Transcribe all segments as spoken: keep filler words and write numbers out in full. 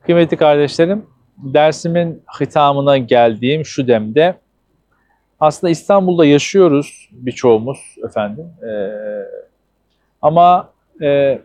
Kıymetli kardeşlerim, dersimin hitamına geldiğim şu demde aslında İstanbul'da yaşıyoruz birçoğumuz efendim. Ee, ama e,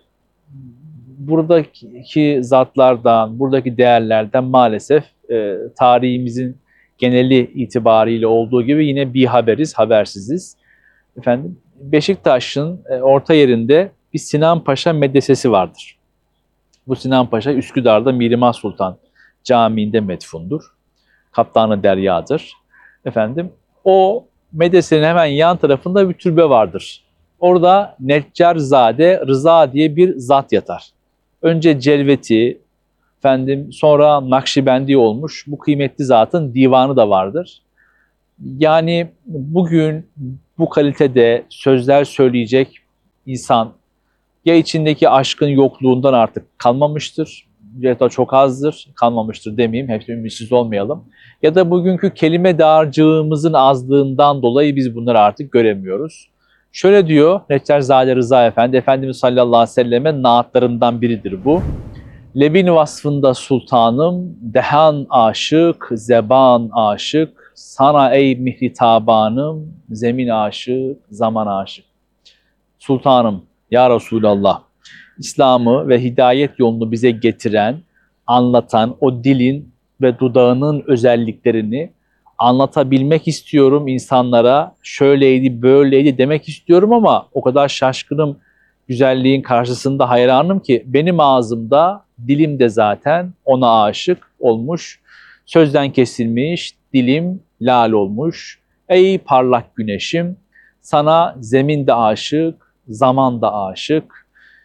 buradaki zatlardan, buradaki değerlerden maalesef e, tarihimizin geneli itibariyle olduğu gibi yine bir haberiz, habersiziz. Efendim, Beşiktaş'ın e, orta yerinde bir Sinan Paşa medresesi vardır. Bu Sinan Paşa Üsküdar'da Mihrimah Sultan Camii'nde metfundur. Kaptanı Derya'dır. Efendim, o medresenin hemen yan tarafında bir türbe vardır. Orada Neccarzade Rıza diye bir zat yatar. Önce Celveti, efendim sonra Nakşibendi olmuş. Bu kıymetli zatın divanı da vardır. Yani bugün bu kalitede sözler söyleyecek insan ya içindeki aşkın yokluğundan artık kalmamıştır, ya da çok azdır, kalmamıştır demeyeyim, hepsi ümitsiz olmayalım. Ya da bugünkü kelime dağarcığımızın azlığından dolayı biz bunları artık göremiyoruz. Şöyle diyor Neccarzade Rıza Efendi, Efendimiz sallallahu aleyhi ve selleme naatlarından biridir bu. Lebin vasfında sultanım, dehan aşık, zeban aşık, sana ey mihritabanım, zemin aşık, zaman aşık. Sultanım, ya Resulallah, İslam'ı ve hidayet yolunu bize getiren, anlatan o dilin ve dudağının özelliklerini anlatabilmek istiyorum insanlara. Şöyleydi, böyleydi demek istiyorum ama o kadar şaşkınım, güzelliğin karşısında hayranım ki benim ağzımda, dilim de zaten ona aşık olmuş. Sözden kesilmiş, dilim lal olmuş. Ey parlak güneşim, sana zemin de aşık, zaman da aşık.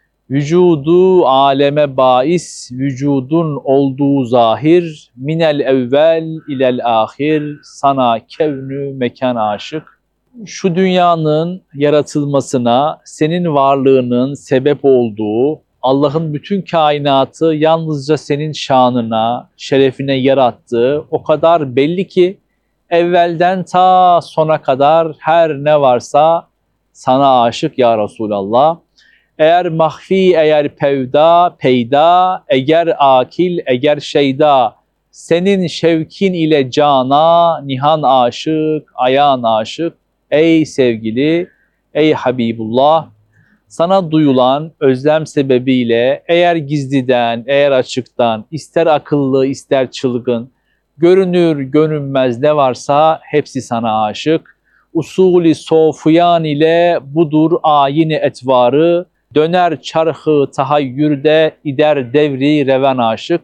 Vücudu aleme bais, vücudun olduğu zahir, minel evvel ilel ahir, sana kevnü mekan aşık. Şu dünyanın yaratılmasına senin varlığının sebep olduğu, Allah'ın bütün kainatı yalnızca senin şanına, şerefine yarattığı o kadar belli ki, evvelden ta sona kadar her ne varsa sana aşık ya Resulallah. Eğer mahfi, eğer pevda, peyda, eğer akil, eğer şeyda, senin şevkin ile cana, nihan aşık, ayan aşık. Ey sevgili, ey Habibullah, sana duyulan özlem sebebiyle eğer gizliden, eğer açıktan, ister akıllı, ister çılgın, görünür, görünmez ne varsa hepsi sana aşık. Usulü sofuyan ile budur ayini etvarı, döner çarhı tahayyürde ider devri reven aşık.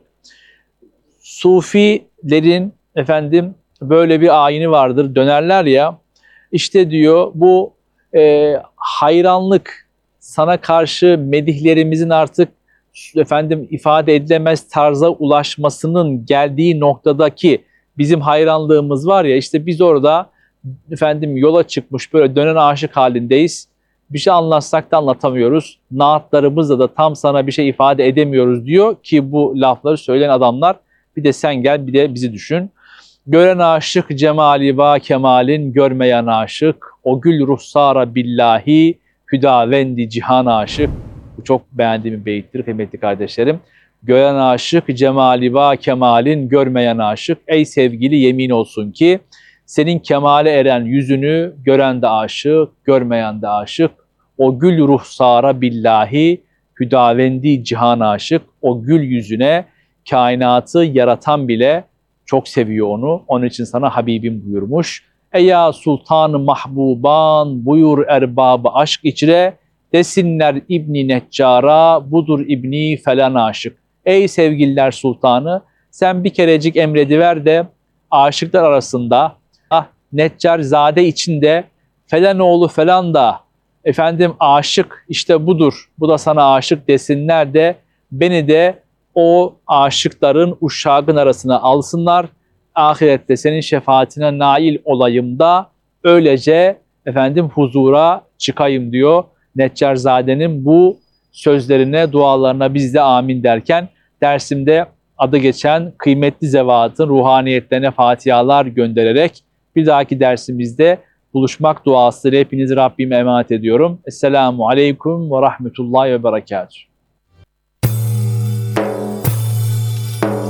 Sufilerin efendim böyle bir ayini vardır, dönerler ya, işte diyor bu e, hayranlık, sana karşı medihlerimizin artık efendim ifade edilemez tarza ulaşmasının geldiği noktadaki bizim hayranlığımız var ya, işte biz orada efendim yola çıkmış böyle dönen aşık halindeyiz. Bir şey anlatsak da anlatamıyoruz. Naatlarımızla da tam sana bir şey ifade edemiyoruz diyor ki bu lafları söyleyen adamlar, bir de sen gel bir de bizi düşün. Gören aşık cemali va kemalin, görmeyen aşık o gül ruhsara billahi, hüdavendi cihan aşık. Bu çok beğendiğim bir beyittir kıymetli kardeşlerim. Gören aşık cemali va kemalin, görmeyen aşık. Ey sevgili, yemin olsun ki senin kemale eren yüzünü gören de aşık, görmeyen de aşık. O gül ruhsara billahi, hüdavendi cihan aşık. O gül yüzüne kainatı yaratan bile çok seviyor onu. Onun için sana Habibim buyurmuş. Eya sultan-ı mahbuban, buyur erbabı aşk içre, desinler İbni Neccara, budur İbni falan aşık. Ey sevgililer sultanı, sen bir kerecik emrediver de aşıklar arasında, ah Neccarzade içinde falan oğlu falan da efendim aşık, işte budur, bu da sana aşık desinler de beni de o aşıkların uşağın arasına alsınlar. Ahirette senin şefaatine nail olayım da öylece efendim huzura çıkayım diyor. Neccarzade'nin bu sözlerine, dualarına biz de amin derken dersimde adı geçen kıymetli zevatın ruhaniyetlerine fatihalar göndererek bir dahaki dersimizde buluşmak duasıyla hepinizi Rabbime emanet ediyorum. Esselamu aleyküm ve rahmetullahi ve berekatuhu.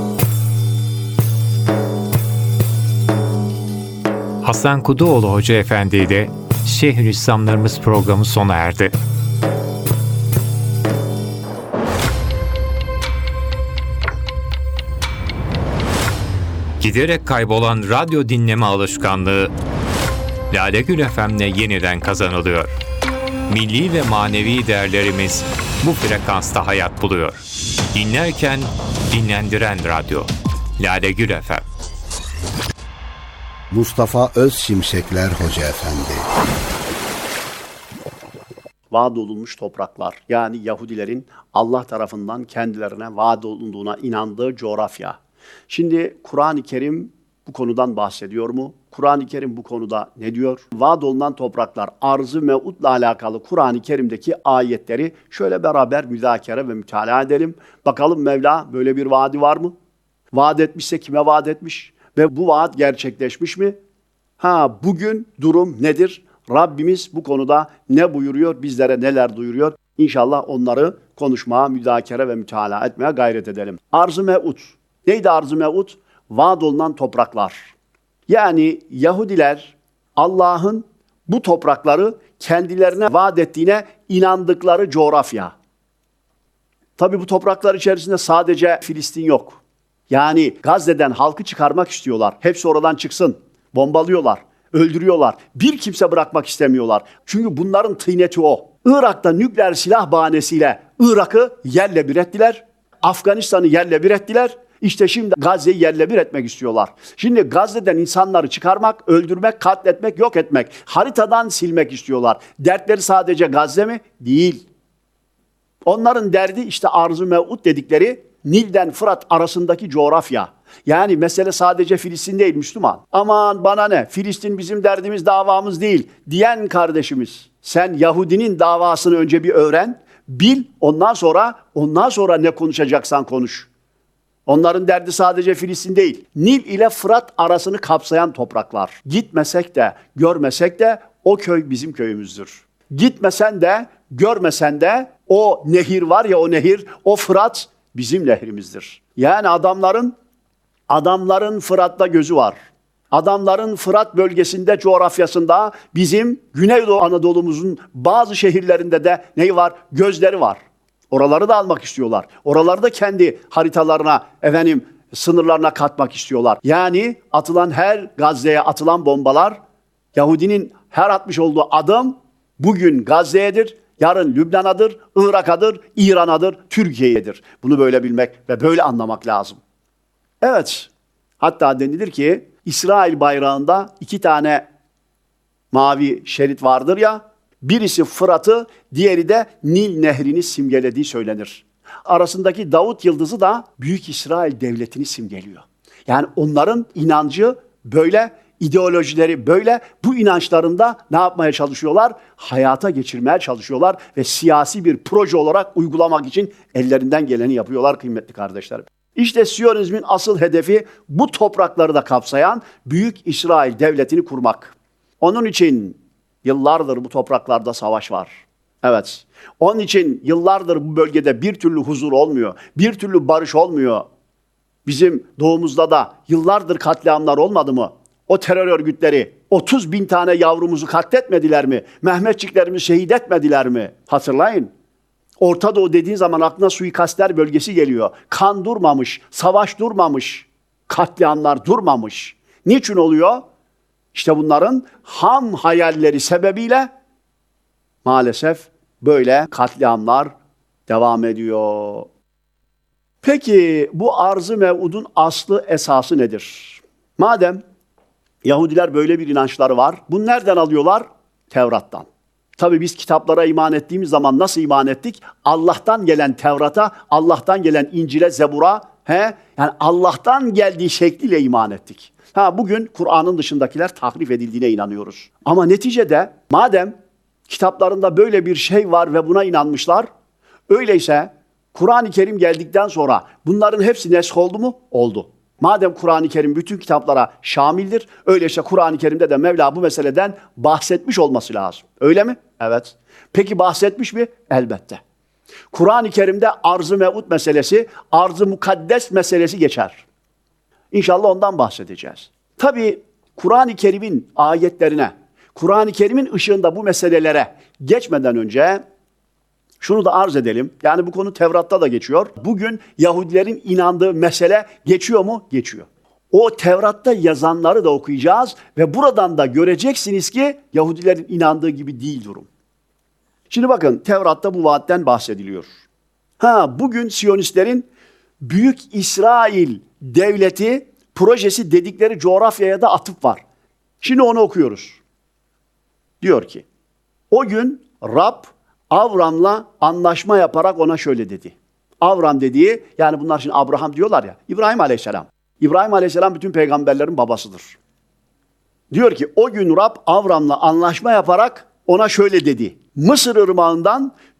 Hasan Kuduoğlu Hoca Efendi ile Şeyhülislamlarımız programı sona erdi. Giderek kaybolan radyo dinleme alışkanlığı Lale Gül F M'le yeniden kazanılıyor. Milli ve manevi değerlerimiz bu frekansta hayat buluyor. Dinlerken dinlendiren radyo. Lale Gül F M. Mustafa Özşimşekler Hoca Efendi. Vaad olunmuş topraklar, yani Yahudilerin Allah tarafından kendilerine vaad olunduğuna inandığı coğrafya. Şimdi Kur'an-ı Kerim bu konudan bahsediyor mu? Kur'an-ı Kerim bu konuda ne diyor? Vaad olunan topraklar, arz-ı mev'udla alakalı Kur'an-ı Kerim'deki ayetleri şöyle beraber müzakere ve mütalaa edelim. Bakalım Mevla böyle bir vaadi var mı? Vaad etmişse kime vaad etmiş? Ve bu vaat gerçekleşmiş mi? Ha, bugün durum nedir? Rabbimiz bu konuda ne buyuruyor? Bizlere neler duyuruyor? İnşallah onları konuşmaya, müzakere ve mütalaa etmeye gayret edelim. Arz-ı mev'ud. Neydi arz-ı mev'ud? Vaad olunan topraklar. Yani Yahudiler Allah'ın bu toprakları kendilerine vaat ettiğine inandıkları coğrafya. Tabii bu topraklar içerisinde sadece Filistin yok. Yani Gazze'den halkı çıkarmak istiyorlar. Hepsi oradan çıksın. Bombalıyorlar, öldürüyorlar. Bir kimse bırakmak istemiyorlar. Çünkü bunların tıyneti o. Irak'ta nükleer silah bahanesiyle Irak'ı yerle bir ettiler. Afganistan'ı yerle bir ettiler. İşte şimdi Gazze'yi yerle bir etmek istiyorlar. Şimdi Gazze'den insanları çıkarmak, öldürmek, katletmek, yok etmek, haritadan silmek istiyorlar. Dertleri sadece Gazze mi? Değil. Onların derdi işte arz-ı mev'ud dedikleri Nil'den Fırat arasındaki coğrafya. Yani mesele sadece Filistin değil Müslüman. Aman bana ne? Filistin bizim derdimiz, davamız değil diyen kardeşimiz. Sen Yahudinin davasını önce bir öğren, bil, ondan sonra ondan sonra ne konuşacaksan konuş. Onların derdi sadece Filistin değil. Nil ile Fırat arasını kapsayan topraklar. Gitmesek de, görmesek de o köy bizim köyümüzdür. Gitmesen de, görmesen de o nehir var ya, o nehir, o Fırat bizim nehrimizdir. Yani adamların adamların Fırat'ta gözü var. Adamların Fırat bölgesinde, coğrafyasında bizim Güneydoğu Anadolu'muzun bazı şehirlerinde de neyi var? Gözleri var. Oraları da almak istiyorlar. Oraları da kendi haritalarına, efendim, sınırlarına katmak istiyorlar. Yani atılan her Gazze'ye atılan bombalar, Yahudinin her atmış olduğu adım bugün Gazze'yedir, yarın Lübnan'adır, Irak'adır, İran'adır, Türkiye'yedir. Bunu böyle bilmek ve böyle anlamak lazım. Evet, hatta denilir ki İsrail bayrağında iki tane mavi şerit vardır ya, birisi Fırat'ı, diğeri de Nil Nehri'ni simgelediği söylenir. Arasındaki Davut yıldızı da Büyük İsrail Devleti'ni simgeliyor. Yani onların inancı böyle, ideolojileri böyle, bu inançlarında ne yapmaya çalışıyorlar? Hayata geçirmeye çalışıyorlar ve siyasi bir proje olarak uygulamak için ellerinden geleni yapıyorlar kıymetli kardeşlerim. İşte Siyonizmin asıl hedefi bu toprakları da kapsayan Büyük İsrail Devleti'ni kurmak. Onun için yıllardır bu topraklarda savaş var. Evet. Onun için yıllardır bu bölgede bir türlü huzur olmuyor. Bir türlü barış olmuyor. Bizim doğumuzda da yıllardır katliamlar olmadı mı? O terör örgütleri otuz bin tane yavrumuzu katletmediler mi? Mehmetçiklerimizi şehit etmediler mi? Hatırlayın. Orta Doğu dediğin zaman aklına suikastler bölgesi geliyor. Kan durmamış, savaş durmamış, katliamlar durmamış. Niçin oluyor? İşte bunların ham hayalleri sebebiyle maalesef böyle katliamlar devam ediyor. Peki bu arz-ı mev'udun aslı, esası nedir? Madem Yahudiler böyle bir inançları var, bunu nereden alıyorlar? Tevrat'tan. Tabii biz kitaplara iman ettiğimiz zaman nasıl iman ettik? Allah'tan gelen Tevrat'a, Allah'tan gelen İncil'e, Zebur'a, he? Yani Allah'tan geldiği şekliyle iman ettik. Ha, bugün Kur'an'ın dışındakiler tahrif edildiğine inanıyoruz. Ama neticede madem kitaplarında böyle bir şey var ve buna inanmışlar, öyleyse Kur'an-ı Kerim geldikten sonra bunların hepsi nesk oldu mu? Oldu. Madem Kur'an-ı Kerim bütün kitaplara şamildir, öyleyse Kur'an-ı Kerim'de de Mevla bu meseleden bahsetmiş olması lazım. Öyle mi? Evet. Peki bahsetmiş mi? Elbette. Kur'an-ı Kerim'de arz-ı mev'ud meselesi, arz-ı mukaddes meselesi geçer. İnşallah ondan bahsedeceğiz. Tabii Kur'an-ı Kerim'in ayetlerine, Kur'an-ı Kerim'in ışığında bu meselelere geçmeden önce şunu da arz edelim. Yani bu konu Tevrat'ta da geçiyor. Bugün Yahudilerin inandığı mesele geçiyor mu? Geçiyor. O Tevrat'ta yazanları da okuyacağız ve buradan da göreceksiniz ki Yahudilerin inandığı gibi değil durum. Şimdi bakın Tevrat'ta bu vaatten bahsediliyor. Ha bugün Siyonistlerin Büyük İsrail Devleti projesi dedikleri coğrafyaya da atıf var. Şimdi onu okuyoruz. Diyor ki, o gün Rab Avram'la anlaşma yaparak ona şöyle dedi. Avram dediği, yani bunlar şimdi Abraham diyorlar ya, İbrahim Aleyhisselam. İbrahim Aleyhisselam bütün peygamberlerin babasıdır. Diyor ki, o gün Rab Avram'la anlaşma yaparak ona şöyle dedi. Mısır ırmağından